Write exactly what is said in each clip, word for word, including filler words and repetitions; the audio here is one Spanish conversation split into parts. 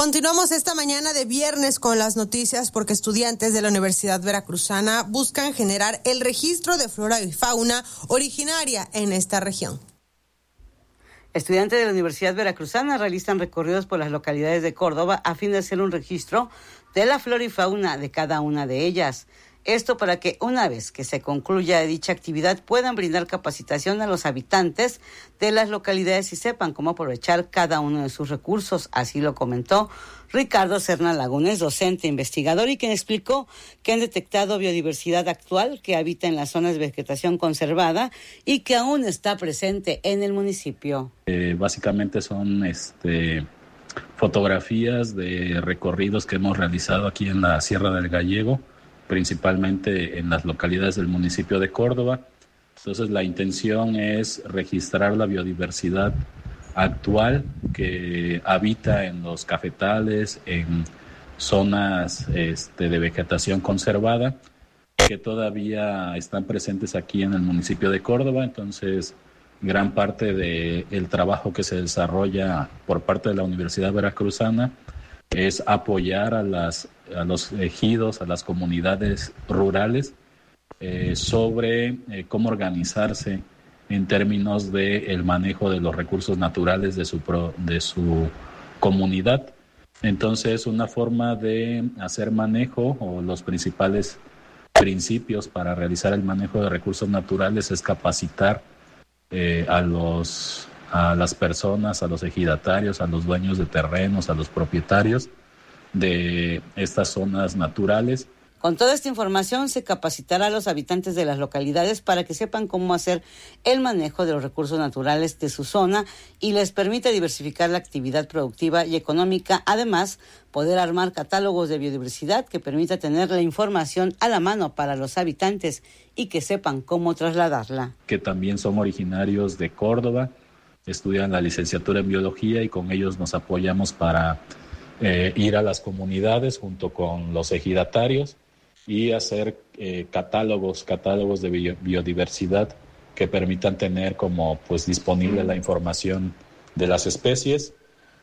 Continuamos esta mañana de viernes con las noticias porque estudiantes de la Universidad Veracruzana buscan generar el registro de flora y fauna originaria en esta región. Estudiantes de la Universidad Veracruzana realizan recorridos por las localidades de Córdoba a fin de hacer un registro de la flora y fauna de cada una de ellas. Esto para que una vez que se concluya dicha actividad puedan brindar capacitación a los habitantes de las localidades y sepan cómo aprovechar cada uno de sus recursos. Así lo comentó Ricardo Serna Lagunes, docente investigador, y quien explicó que han detectado biodiversidad actual que habita en las zonas de vegetación conservada y que aún está presente en el municipio. Eh, básicamente son este, fotografías de recorridos que hemos realizado aquí en la Sierra del Gallego, principalmente en las localidades del municipio de Córdoba. Entonces la intención es registrar la biodiversidad actual que habita en los cafetales, en zonas este, de vegetación conservada, que todavía están presentes aquí en el municipio de Córdoba. Entonces, gran parte del trabajo que se desarrolla por parte de la Universidad Veracruzana es apoyar a, las, a los ejidos, a las comunidades rurales eh, sobre eh, cómo organizarse en términos del manejo de los recursos naturales de su, pro, de su comunidad. Entonces, una forma de hacer manejo o los principales principios para realizar el manejo de recursos naturales es capacitar eh, a los a las personas, a los ejidatarios, a los dueños de terrenos, a los propietarios de estas zonas naturales. Con toda esta información se capacitará a los habitantes de las localidades para que sepan cómo hacer el manejo de los recursos naturales de su zona y les permita diversificar la actividad productiva y económica. Además, poder armar catálogos de biodiversidad que permita tener la información a la mano para los habitantes y que sepan cómo trasladarla. Que también son originarios de Córdoba, estudian la licenciatura en biología y con ellos nos apoyamos para eh, ir a las comunidades junto con los ejidatarios y hacer eh, catálogos, catálogos de bio, biodiversidad que permitan tener como pues disponible la información de las especies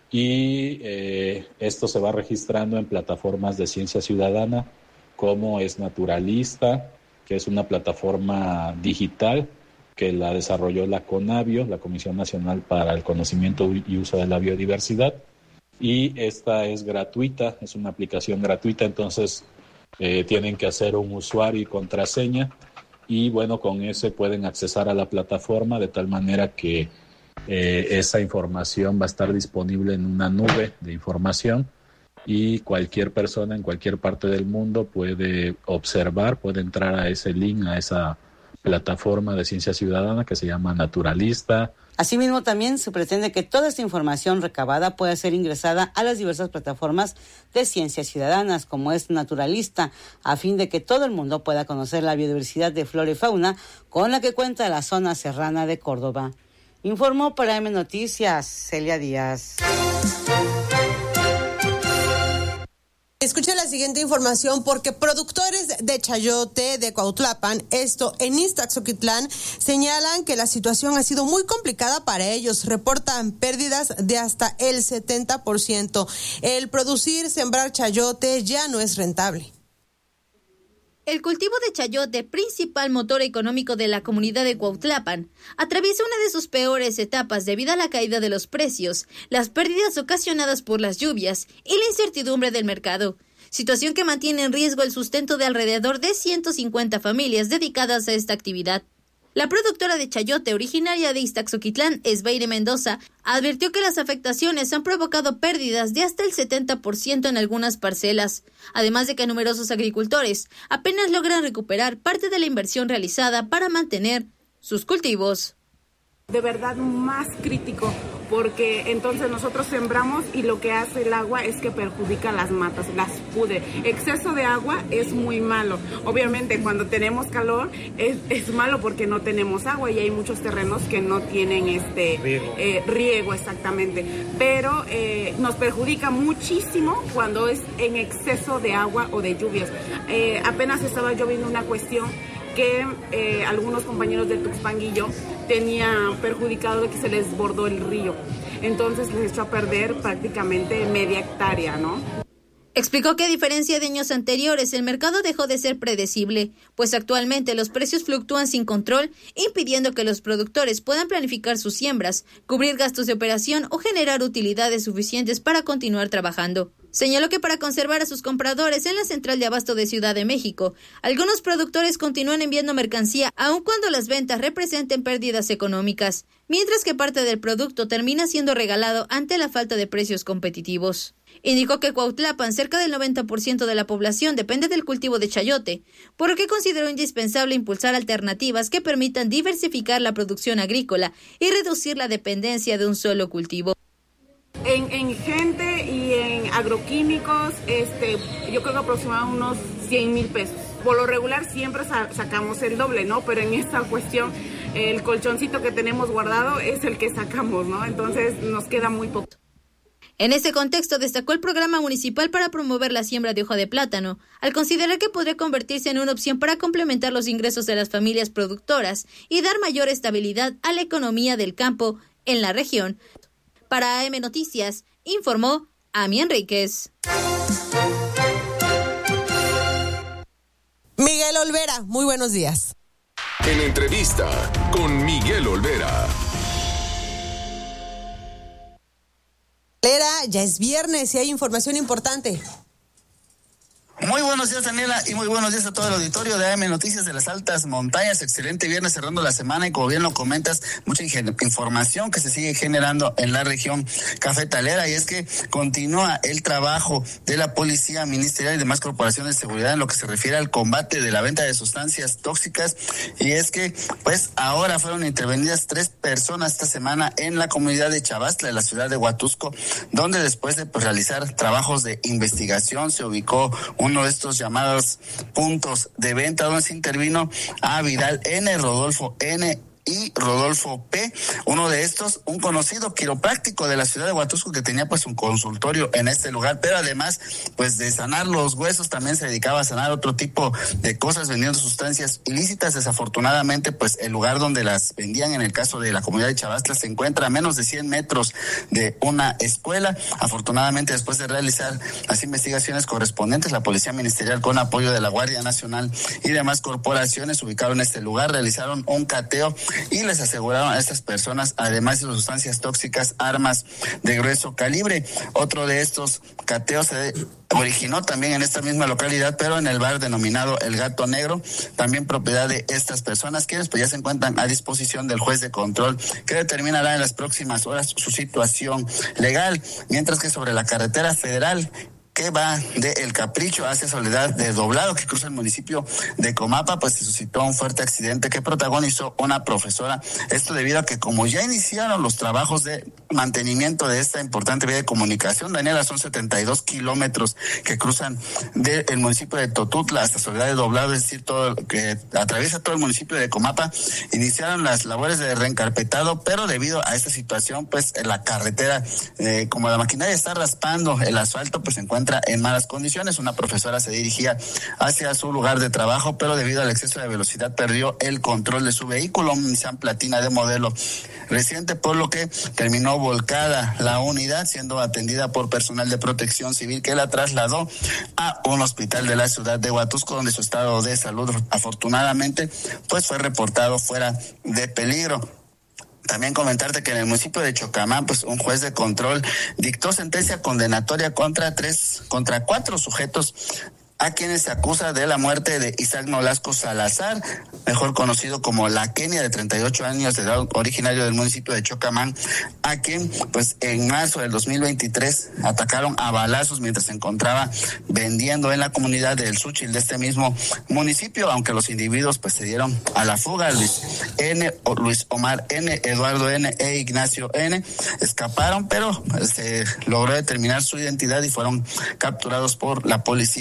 y eh, esto se va registrando en plataformas de ciencia ciudadana como es Naturalista, que es una plataforma digital que la desarrolló la CONABIO, la Comisión Nacional para el Conocimiento y Uso de la Biodiversidad, y esta es gratuita, es una aplicación gratuita, entonces eh, tienen que hacer un usuario y contraseña, y bueno, con ese pueden accesar a la plataforma de tal manera que eh, esa información va a estar disponible en una nube de información y cualquier persona en cualquier parte del mundo puede observar, puede entrar a ese link, a esa plataforma de ciencia ciudadana que se llama Naturalista. Asimismo, también se pretende que toda esta información recabada pueda ser ingresada a las diversas plataformas de ciencias ciudadanas, como es Naturalista, a fin de que todo el mundo pueda conocer la biodiversidad de flora y fauna con la que cuenta la zona serrana de Córdoba. Informó para M Noticias, Celia Díaz. Escucha la siguiente información porque productores de chayote de Cuautlapan, esto en Ixtaxoquitlán, señalan que la situación ha sido muy complicada para ellos. Reportan pérdidas de hasta el setenta por ciento. El producir, sembrar chayote ya no es rentable. El cultivo de chayote, principal motor económico de la comunidad de Cuautlapan, atraviesa una de sus peores etapas debido a la caída de los precios, las pérdidas ocasionadas por las lluvias y la incertidumbre del mercado, situación que mantiene en riesgo el sustento de alrededor de ciento cincuenta familias dedicadas a esta actividad. La productora de chayote, originaria de Ixtaxoquitlán, Esbeire Mendoza, advirtió que las afectaciones han provocado pérdidas de hasta el setenta por ciento en algunas parcelas, además de que numerosos agricultores apenas logran recuperar parte de la inversión realizada para mantener sus cultivos. De verdad más crítico, porque entonces nosotros sembramos y lo que hace el agua es que perjudica las matas, las pudre. Exceso de agua es muy malo. Obviamente cuando tenemos calor es, es malo porque no tenemos agua y hay muchos terrenos que no tienen este riego, eh, riego exactamente. Pero eh, nos perjudica muchísimo cuando es en exceso de agua o de lluvias. Eh, apenas estaba yo viendo una cuestión que eh, algunos compañeros de Tuxpanguillo tenían perjudicado de que se les desbordó el río. entonces les echó a perder prácticamente media hectárea, ¿no? Explicó que a diferencia de años anteriores, el mercado dejó de ser predecible, pues actualmente los precios fluctúan sin control, impidiendo que los productores puedan planificar sus siembras, cubrir gastos de operación o generar utilidades suficientes para continuar trabajando. Señaló que para conservar a sus compradores en la central de abasto de Ciudad de México, algunos productores continúan enviando mercancía aun cuando las ventas representen pérdidas económicas, mientras que parte del producto termina siendo regalado ante la falta de precios competitivos. Indicó que Cuautlapan, cerca del noventa por ciento de la población depende del cultivo de chayote, por lo que consideró indispensable impulsar alternativas que permitan diversificar la producción agrícola y reducir la dependencia de un solo cultivo. En, en gente y en agroquímicos, este, yo creo que aproximadamente unos cien mil pesos. Por lo regular siempre sa- sacamos el doble, ¿no? Pero en esta cuestión, el colchoncito que tenemos guardado es el que sacamos, ¿no? Entonces nos queda muy poco. En ese contexto destacó el programa municipal para promover la siembra de hoja de plátano, al considerar que podría convertirse en una opción para complementar los ingresos de las familias productoras y dar mayor estabilidad a la economía del campo en la región. Para A M Noticias, informó Ami Enríquez. Miguel Olvera, muy buenos días. En entrevista con Miguel Olvera. Olvera, ya es viernes y hay información importante. Muy buenos días, Daniela, y muy buenos días a todo el auditorio de A M Noticias de las Altas Montañas. Excelente viernes cerrando la semana y como bien lo comentas, mucha información que se sigue generando en la región cafetalera, y es que continúa el trabajo de la Policía Ministerial y demás corporaciones de seguridad en lo que se refiere al combate de la venta de sustancias tóxicas, y es que pues ahora fueron intervenidas tres personas esta semana en la comunidad de Chavastla, de la ciudad de Huatusco, donde después de pues, realizar trabajos de investigación se ubicó un uno de estos llamados puntos de venta donde se intervino a Vidal N, Rodolfo N y Rodolfo P. Uno de estos, un conocido quiropráctico de la ciudad de Huatusco que tenía pues un consultorio en este lugar, pero además pues de sanar los huesos también se dedicaba a sanar otro tipo de cosas vendiendo sustancias ilícitas. Desafortunadamente pues el lugar donde las vendían, en el caso de la comunidad de Chavastla, se encuentra a menos de cien metros de una escuela. Afortunadamente, después de realizar las investigaciones correspondientes, la Policía Ministerial, con apoyo de la Guardia Nacional y demás corporaciones ubicaron este lugar, realizaron un cateo y les aseguraron a estas personas, además de sustancias tóxicas, armas de grueso calibre. Otro de estos cateos se originó también en esta misma localidad, pero en el bar denominado El Gato Negro, también propiedad de estas personas, quienes pues ya se encuentran a disposición del juez de control, que determinará en las próximas horas su situación legal. Mientras que sobre la carretera federal que va de El Capricho hacia Soledad de Doblado, que cruza el municipio de Comapa, pues se suscitó un fuerte accidente que protagonizó una profesora. Esto debido a que como ya iniciaron los trabajos de mantenimiento de esta importante vía de comunicación, Daniela, son setenta y dos kilómetros que cruzan del municipio de Totutla hasta Soledad de Doblado, es decir, todo que atraviesa todo el municipio de Comapa. Iniciaron las labores de reencarpetado, pero debido a esta situación, pues la carretera, eh, como la maquinaria está raspando el asfalto, pues se encuentra en malas condiciones. Una profesora se dirigía hacia su lugar de trabajo, pero debido al exceso de velocidad perdió el control de su vehículo, un Nissan Platina de modelo reciente, por lo que terminó volcada la unidad, siendo atendida por personal de protección civil que la trasladó a un hospital de la ciudad de Huatusco, donde su estado de salud afortunadamente pues fue reportado fuera de peligro. También comentarte que en el municipio de Chocamán, pues un juez de control dictó sentencia condenatoria contra tres, contra cuatro sujetos a quienes se acusa de la muerte de Isaac Nolasco Salazar, mejor conocido como La Kenia, de treinta y ocho años de edad, originario del municipio de Chocamán, a quien pues en marzo del dos mil veintitrés atacaron a balazos mientras se encontraba vendiendo en la comunidad del Súchil de este mismo municipio, aunque los individuos pues se dieron a la fuga. Luis N, o Luis Omar N, Eduardo N e Ignacio N escaparon, pero se logró determinar su identidad y fueron capturados por la Policía Ministerial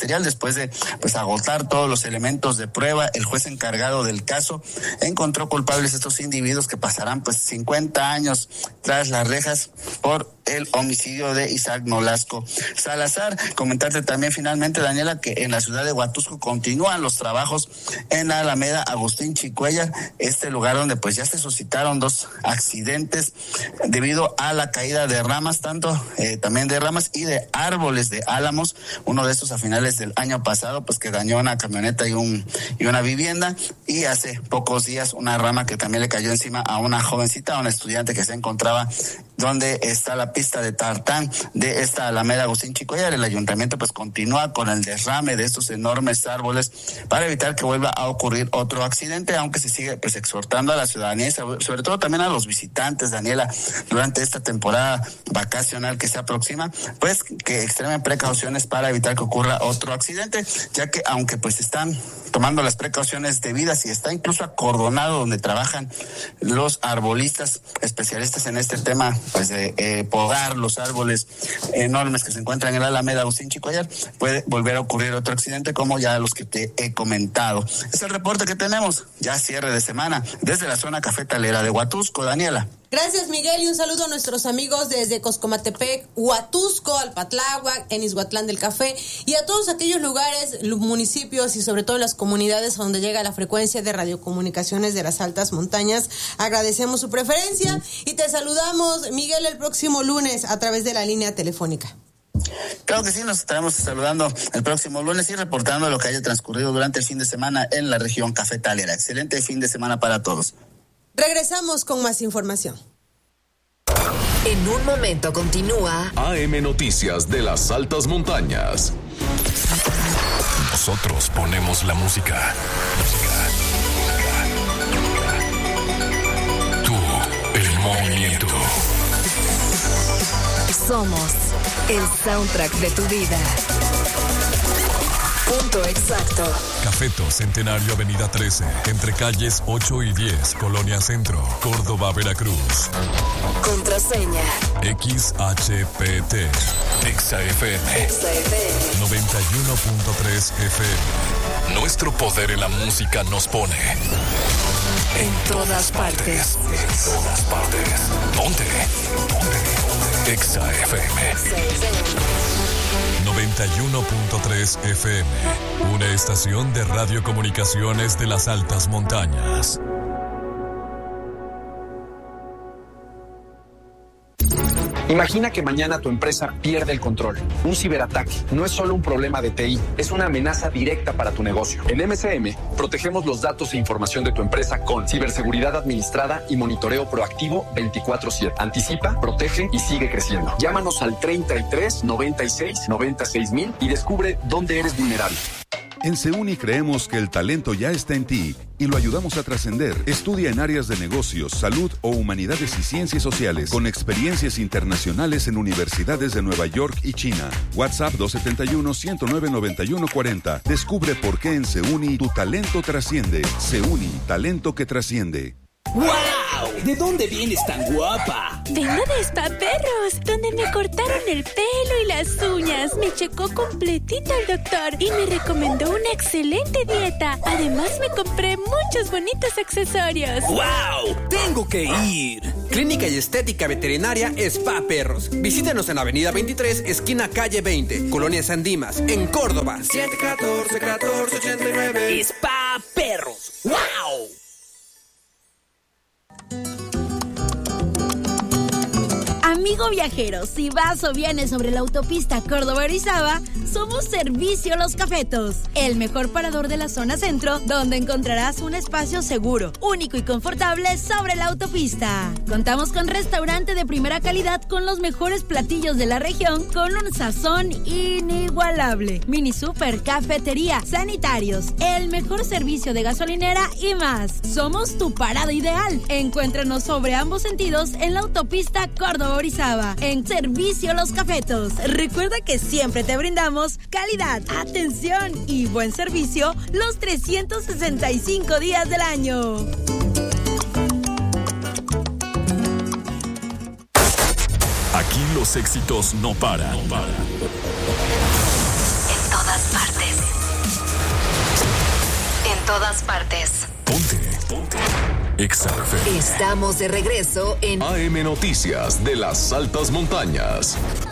ministerial. Después de pues agotar todos los elementos de prueba, el juez encargado del caso encontró culpables a estos individuos que pasarán pues cincuenta años tras las rejas por el homicidio de Isaac Nolasco Salazar. Comentarte también finalmente, Daniela, que en la ciudad de Huatusco continúan los trabajos en la Alameda Agustín Chicuellar, este lugar donde pues ya se suscitaron dos accidentes debido a la caída de ramas, tanto eh, también de ramas y de árboles de álamos. Uno de estos a finales del año pasado, pues que dañó una camioneta y un y una vivienda, y hace pocos días una rama que también le cayó encima a una jovencita, a una estudiante que se encontraba donde está la pista de tartán de esta Alameda Agustín Chicuellar. El ayuntamiento pues continúa con el derrame de estos enormes árboles para evitar que vuelva a ocurrir otro accidente, aunque se sigue pues exhortando a la ciudadanía y sobre todo también a los visitantes, Daniela, durante esta temporada vacacional que se aproxima, pues que extremen precauciones para evitar que ocurra otro accidente, ya que aunque pues están tomando las precauciones debidas y está incluso acordonado donde trabajan los arbolistas especialistas en este tema, pues de eh, podar los árboles enormes que se encuentran en la Alameda Agustín Chicuellar, puede volver a ocurrir otro accidente como ya los que te he comentado. Es el reporte que tenemos, ya cierre de semana, desde la zona cafetalera de Huatusco, Daniela. Gracias, Miguel, y un saludo a nuestros amigos desde Coscomatepec, Huatusco, Alpatláhuac, en Izhuatlán del Café, y a todos aquellos lugares, los municipios y sobre todo las comunidades donde llega la frecuencia de radiocomunicaciones de las altas montañas. Agradecemos su preferencia y te saludamos, Miguel, el próximo lunes a través de la línea telefónica. Claro que sí, nos estaremos saludando el próximo lunes y reportando lo que haya transcurrido durante el fin de semana en la región cafetalera. Excelente fin de semana para todos. Regresamos con más información. En un momento continúa A M Noticias de las altas montañas. Nosotros ponemos la música. Tú, el movimiento. Somos el soundtrack de tu vida. Punto exacto. Cafeto Centenario Avenida trece, entre calles ocho y diez, Colonia Centro, Córdoba, Veracruz. Contraseña X H P T Exa F M Exa F M noventa y uno punto tres F M. Nuestro poder en la música nos pone en todas partes. En todas partes. Ponte. Ponte. Exa F M noventa y uno punto tres F M, una estación de radiocomunicaciones de las altas montañas. Imagina que mañana tu empresa pierde el control. Un ciberataque no es solo un problema de T I, es una amenaza directa para tu negocio. En M C M, protegemos los datos e información de tu empresa con ciberseguridad administrada y monitoreo proactivo veinticuatro siete. Anticipa, protege y sigue creciendo. Llámanos al treinta y tres, noventa y seis, noventa y seis mil y descubre dónde eres vulnerable. En Seuni creemos que el talento ya está en ti y lo ayudamos a trascender. Estudia en áreas de negocios, salud o humanidades y ciencias sociales con experiencias internacionales en universidades de Nueva York y China. WhatsApp dos siete uno, uno cero nueve, nueve uno cuatro cero. Descubre por qué en Seuni tu talento trasciende. Seuni, talento que trasciende. ¡Wow! ¿De dónde vienes tan guapa? Vengo de Spa Perros, donde me cortaron el pelo y las uñas. Me checó completito el doctor y me recomendó una excelente dieta. Además, me compré muchos bonitos accesorios. ¡Wow! ¡Tengo que ir! Clínica y Estética Veterinaria Spa Perros. Visítenos en Avenida veintitrés, esquina calle veinte, Colonia San Dimas, en Córdoba. siete uno cuatro, uno cuatro ocho nueve. Spa Perros. ¡Wow! Amigo viajero, si vas o vienes sobre la autopista Córdoba-Orizaba, somos Servicio Los Cafetos, el mejor parador de la zona centro, donde encontrarás un espacio seguro, único y confortable sobre la autopista. Contamos con restaurante de primera calidad con los mejores platillos de la región, con un sazón inigualable. Mini super, cafetería, sanitarios, el mejor servicio de gasolinera y más. Somos tu parada ideal. Encuéntranos sobre ambos sentidos en la autopista Córdoba-Orizaba, en Servicio Los Cafetos. Recuerda que siempre te brindamos calidad, atención y buen servicio los trescientos sesenta y cinco días del año. Aquí los éxitos no paran. No paran. En todas partes. todas partes. Ponte. Ponte. Exa F M. Estamos de regreso en A M Noticias de las Altas Montañas.